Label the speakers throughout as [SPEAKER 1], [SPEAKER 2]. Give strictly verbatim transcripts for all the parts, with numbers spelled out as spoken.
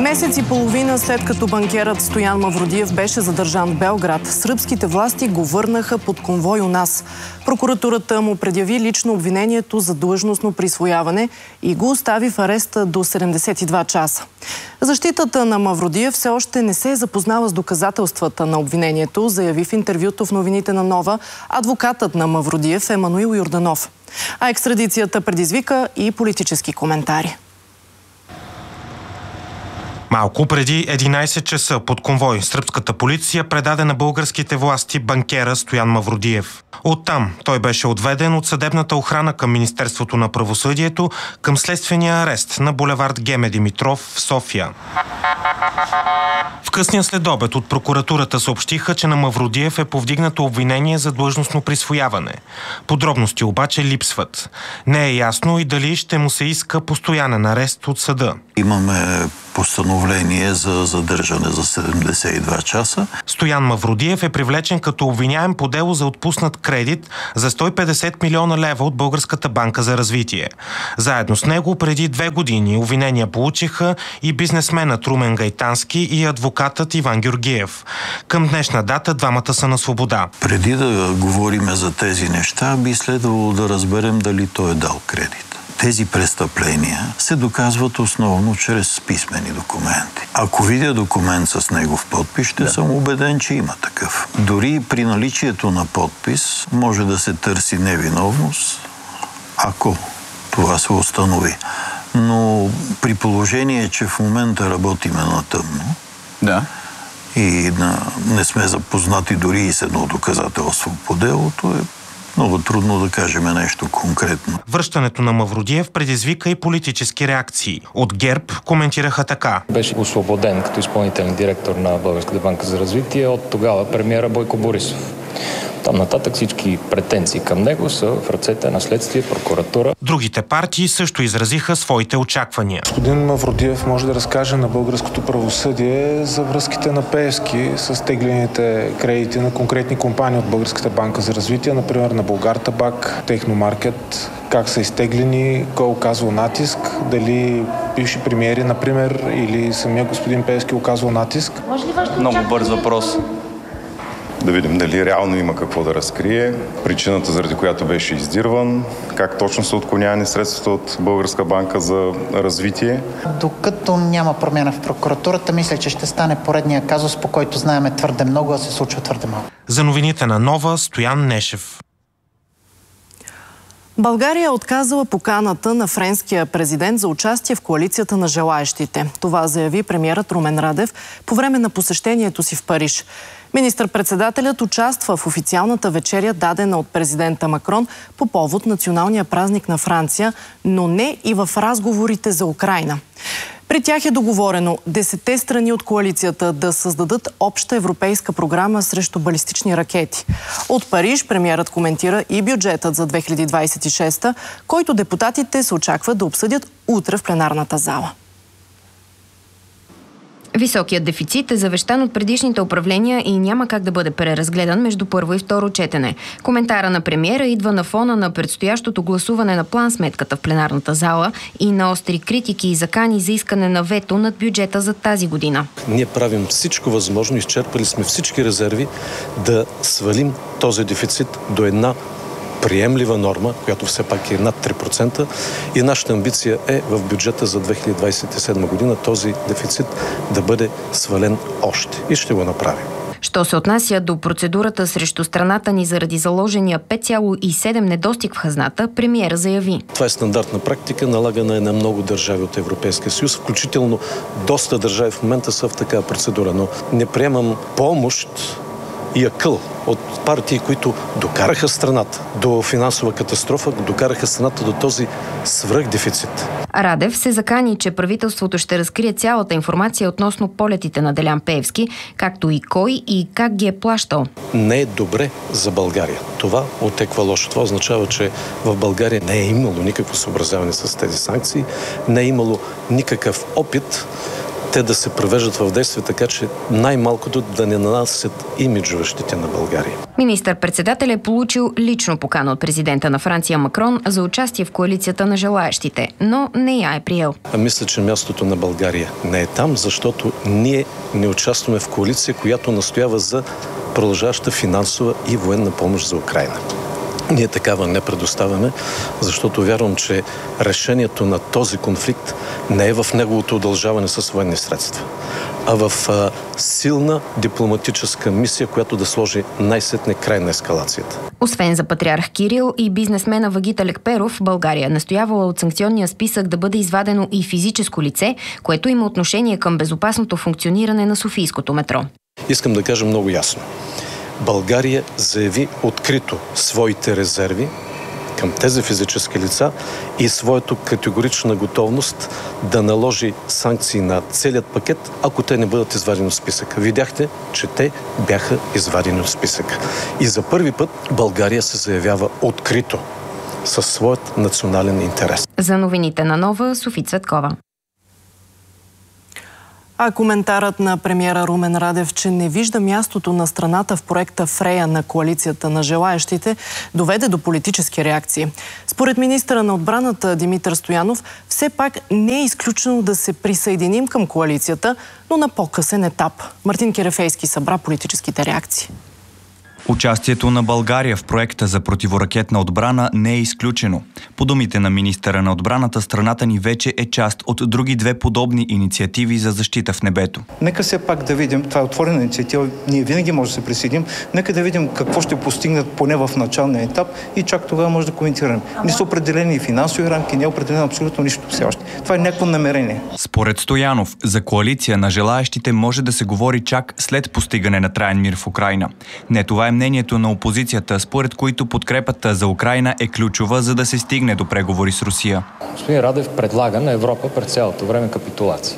[SPEAKER 1] Месец и половина след като банкерът Стоян Мавродиев беше задържан в Белград, сръбските власти го върнаха под конвой у нас. Прокуратурата му предяви лично обвинението за длъжностно присвояване и го остави в ареста до седемдесет и два часа. Защитата на Мавродиев все още не се запознава с доказателствата на обвинението, заяви в интервюто в новините на Нова адвокатът на Мавродиев Емануил Йорданов. А екстрадицията предизвика и политически коментари.
[SPEAKER 2] Малко преди единайсет часа под конвой сръбската полиция предаде на българските власти банкера Стоян Мавродиев. Оттам той беше отведен от съдебната охрана към Министерството на правосъдието към следствения арест на булевард Геме Димитров в София. В късния следобед от прокуратурата съобщиха, че на Мавродиев е повдигнато обвинение за длъжностно присвояване. Подробности обаче липсват. Не е ясно и дали ще му се иска постоянен арест от съда.
[SPEAKER 3] Имаме постановление за задържане за седемдесет и два часа.
[SPEAKER 2] Стоян Мавродиев е привлечен като обвиняем по дело за отпуснат кредит за сто и петдесет милиона лева от Българската банка за развитие. Заедно с него преди две години обвинения получиха и бизнесменът Румен Гайтански и адвокатът Иван Георгиев. Към днешна дата двамата са на свобода.
[SPEAKER 3] Преди да говорим за тези неща, би следвало да разберем дали той е дал кредит. Тези престъпления се доказват основно чрез писмени документи. Ако видя документ с негов подпис, ще да. съм убеден, че има такъв. Дори при наличието на подпис може да се търси невиновност, ако това се установи. Но при положение, че в момента работиме на тъмно
[SPEAKER 4] да.
[SPEAKER 3] и не сме запознати дори и с едно доказателство по делото, е много трудно да кажем нещо конкретно.
[SPEAKER 2] Връщането на Мавродиев предизвика и политически реакции. От ГЕРБ коментираха така.
[SPEAKER 5] Беше освободен като изпълнителен директор на Българската банка за развитие от тогава премиера Бойко Борисов. Там нататък всички претенции към него са в ръцете на следствие, прокуратура.
[SPEAKER 2] Другите партии също изразиха своите очаквания.
[SPEAKER 6] Господин Мавродиев може да разкаже на българското правосъдие за връзките на Пеевски с теглените кредити на конкретни компании от Българската банка за развитие, например на Булгартабак, Техномаркет, как са изтеглени, кой оказва натиск, дали бивши премиери, например, или самия господин Пеевски оказва натиск.
[SPEAKER 4] Много бърз въпрос.
[SPEAKER 7] Да видим дали реално има какво да разкрие, причината, заради която беше издирван, как точно са отклонявани средствата от Българска банка за развитие.
[SPEAKER 8] Докато няма промяна в прокуратурата, мисля, че ще стане поредния казус, по който знаем твърде много, а се случва твърде малко.
[SPEAKER 2] За новините на Нова, Стоян Нешев.
[SPEAKER 1] България е отказала поканата на френския президент за участие в коалицията на желаещите. Това заяви премиерът Румен Радев по време на посещението си в Париж. Министър-председателят участва в официалната вечеря, дадена от президента Макрон по повод националния празник на Франция, но не и в разговорите за Украйна. При тях е договорено десетте страни от коалицията да създадат обща европейска програма срещу балистични ракети. От Париж премиерът коментира и бюджетът за две хиляди двадесет и шеста, който депутатите се очаква да обсъдят утре в пленарната зала.
[SPEAKER 9] Високият дефицит е завещан от предишните управления и няма как да бъде преразгледан между първо и второ четене. Коментара на премиера идва на фона на предстоящото гласуване на план-сметката в пленарната зала и на остри критики и закани за искане на вето над бюджета за тази година.
[SPEAKER 10] Ние правим всичко възможно, изчерпали сме всички резерви да свалим този дефицит до една приемлива норма, която все пак е над три процента, и нашата амбиция е в бюджета за две хиляди двадесет и седма година този дефицит да бъде свален още. И ще го направим.
[SPEAKER 9] Що се отнася до процедурата срещу страната ни заради заложения пет цяло и седем недостиг в хазната, премиера заяви.
[SPEAKER 10] Това е стандартна практика, налагана е на много държави от Европейския съюз, включително доста държави в момента са в такава процедура, но не приемам помощ и акъл от партии, които докараха страната до финансова катастрофа, докараха страната до този свръхдефицит.
[SPEAKER 9] Радев се закани, че правителството ще разкрие цялата информация относно полетите на Делян Пеевски, както и кой и как ги е плащал.
[SPEAKER 10] Не е добре за България. Това отеква лошо. Това означава, че в България не е имало никакво съобразяване с тези санкции, не е имало никакъв опит те да се превеждат в действие, така че най-малкото да не нанасят имиджова щети на България.
[SPEAKER 9] Министър-председател е получил лично покана от президента на Франция Макрон за участие в коалицията на желаещите, но не я е приел.
[SPEAKER 10] А мисля, че мястото на България не е там, защото ние не участваме в коалиция, която настоява за продължаваща финансова и военна помощ за Украйна. Ние такава не предоставяме, защото вярвам, че решението на този конфликт не е в неговото удължаване с военни средства, а в а, силна дипломатическа мисия, която да сложи най-сетне край на ескалацията.
[SPEAKER 9] Освен за патриарх Кирил и бизнесмена Вагит Алекперов, България е настоявала от санкционния списък да бъде извадено и физическо лице, което има отношение към безопасното функциониране на Софийското метро.
[SPEAKER 10] Искам да кажа много ясно. България заяви открито своите резерви към тези физически лица и своето категорична готовност да наложи санкции на целият пакет, ако те не бъдат извадени от списъка. Видяхте, че те бяха извадени от списъка. И за първи път България се заявява открито със своят национален интерес.
[SPEAKER 9] За новините на Нова, Софи Цветкова.
[SPEAKER 1] А коментарът на премиера Румен Радев, че не вижда мястото на страната в проекта Фрея на коалицията на желаещите, доведе до политически реакции. Според министъра на отбраната Димитър Стоянов, все пак не е изключено да се присъединим към коалицията, но на по-късен етап. Мартин Керефейски събра политическите реакции.
[SPEAKER 11] Участието на България в проекта за противоракетна отбрана не е изключено. По думите на министъра на отбраната, страната ни вече е част от други две подобни инициативи за защита в небето.
[SPEAKER 12] Нека все пак да видим, това е отворена инициатива, ние винаги може да се присъединим, нека да видим какво ще постигнат поне в началния етап и чак тогава може да коментираме. Не са определени и финансови рамки, не е определено абсолютно нищо все още. Това е някакво намерение.
[SPEAKER 11] Според Стоянов, за коалиция на желаещите може да се говори чак след постигане на траен мир в Украйна. Не, това е мнението на опозицията, според които подкрепата за Украйна е ключова, за да се стигне до преговори с Русия.
[SPEAKER 5] Господин Радев предлага на Европа през цялото време капитулация.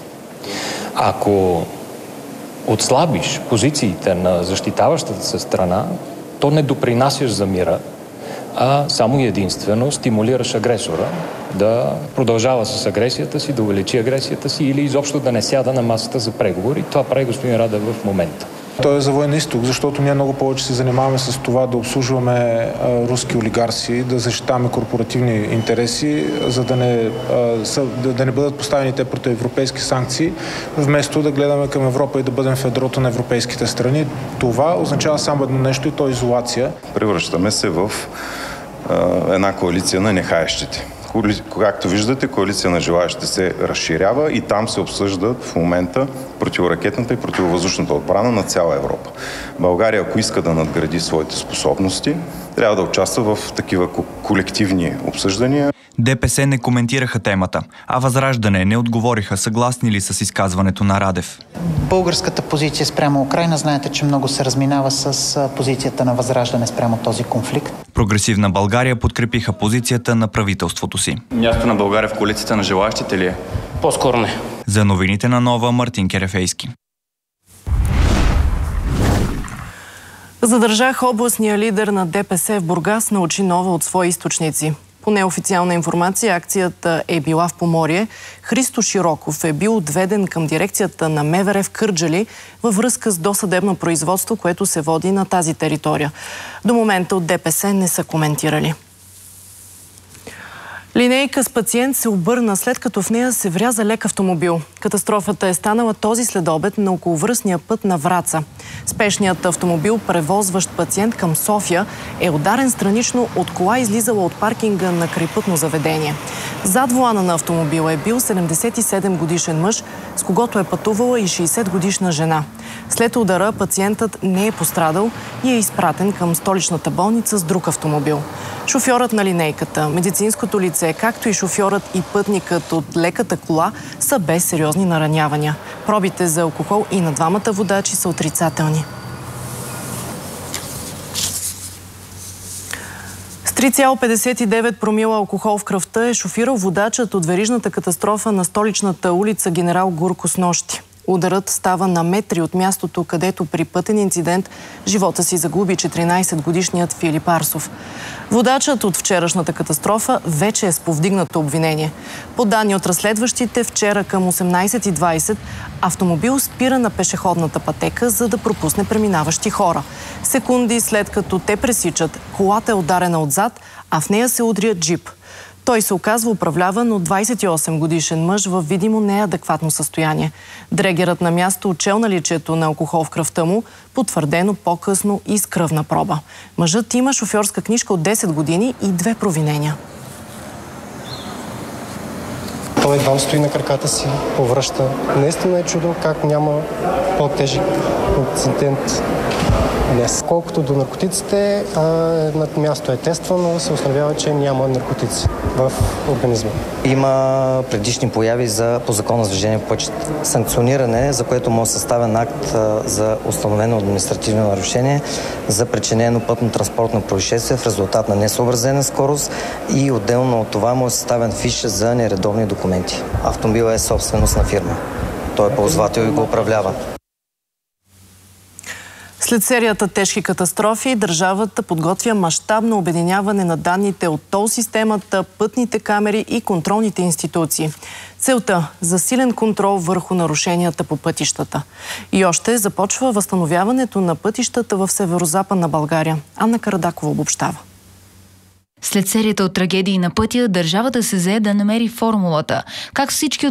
[SPEAKER 5] Ако отслабиш позициите на защитаващата се страна, то не допринасяш за мира, а само единствено стимулираш агресора да продължава с агресията си, да увеличи агресията си или изобщо да не сяда на масата за преговори. Това прави господин Радев в момента.
[SPEAKER 6] Той е за военен изток, защото ние много повече се занимаваме с това да обслужваме а, руски олигарси, да защитаваме корпоративни интереси, за да не, а, са, да, да не бъдат поставени те прoti европейски санкции, вместо да гледаме към Европа и да бъдем в ядрото на европейските страни. Това означава само едно нещо и то е изолация.
[SPEAKER 7] Превръщаме се в а, една коалиция на нехаещите. Както виждате, коалиция на желаещите се разширява и там се обсъждат в момента противоракетната и противовъздушната отбрана на цяла Европа. България, ако иска да надгради своите способности, трябва да участва в такива колективни обсъждания.
[SPEAKER 11] ДПС не коментираха темата, а Възраждане не отговориха съгласни ли с изказването на Радев.
[SPEAKER 8] Българската позиция спрямо Украйна, знаете, че много се разминава с позицията на Възраждане спрямо този конфликт.
[SPEAKER 11] Прогресивна България подкрепиха позицията на правителството си.
[SPEAKER 4] Място на България в коалицията на желаещите ли е?
[SPEAKER 13] По-скоро не.
[SPEAKER 11] За новините на Нова, Мартин Керефейски.
[SPEAKER 1] Задържах областния лидер на ДПС в Бургас, научи Нова от свои източници. По неофициална информация, акцията е била в Поморие. Христо Широков е бил отведен към дирекцията на МВР в Кърджали във връзка с досъдебно производство, което се води на тази територия. До момента от ДПС не са коментирали. Линейка с пациент се обърна, след като в нея се вряза лек автомобил. Катастрофата е станала този следобед на околовръстния път на Враца. Спешният автомобил, превозващ пациент към София, е ударен странично от кола, излизала от паркинга на крайпътно заведение. Зад волана на автомобила е бил седемдесет и седем годишен мъж, с когото е пътувала и шейсет годишна жена. След удара пациентът не е пострадал и е изпратен към столичната болница с друг автомобил. Шофьорът на линейката, медицинското лице, както и шофьорът и пътникът от леката кола са без сериозни наранявания. Пробите за алкохол и на двамата водачи са отрицателни. С три цяло петдесет и девет промила алкохол в кръвта е шофирал водачът от верижната катастрофа на столичната улица Генерал Гурко с нощи. Ударът става на метри от мястото, където при пътен инцидент живота си загуби четиринайсетгодишният Филип Арсов. Водачът от вчерашната катастрофа вече е с повдигнато обвинение. По данни от разследващите, вчера към осемнайсет и двайсет автомобил спира на пешеходната пътека, за да пропусне преминаващи хора. Секунди след като те пресичат, колата е ударена отзад, а в нея се удря джип. Той се оказва управляван от двайсет и осем годишен мъж в видимо неадекватно състояние. Дрегерът на място отчел наличието на алкохол в кръвта му, потвърдено по-късно и с кръвна проба. Мъжът има шофьорска книжка от десет години и две провинения.
[SPEAKER 13] Той едва стои на краката си, повръща. Наистина е чудо как няма по-тежък инцидент днес. Колкото до наркотиците, на място е тествано, се установява, че няма наркотици в организма.
[SPEAKER 14] Има предишни появи за по закона за движение по пътищата. Санкциониране, за което може съставен акт за установено административно нарушение за причинено пътно-транспортно происшествие в резултат на несъобразена скорост и отделно от това му е съставен фиш за нередовни документи. Автомобилът е собственост на фирма. Той е ползвател и го управлява.
[SPEAKER 1] След серията тежки катастрофи, държавата подготвя мащабно обединяване на данните от тол-системата, пътните камери и контролните институции. Целта – засилен контрол върху нарушенията по пътищата. И още започва възстановяването на пътищата в северозападна България. Анна Карадакова обобщава.
[SPEAKER 15] След серията от трагедии на пътя, държавата се зае да намери формулата. Как всички